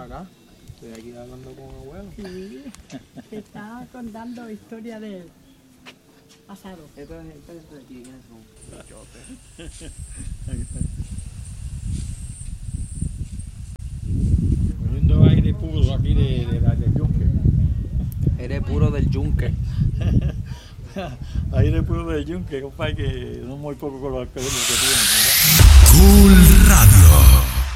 acá. Estoy aquí hablando con mi abuelo. Sí, te está contando historia del pasado. Esto es de aquí, ¿quiénes son? Poniendo aire puro aquí del yunque. Eres puro del yunque. Aire puro del yunque, compadre, que no muy poco con los alcaldes que tienen. Cool Radio.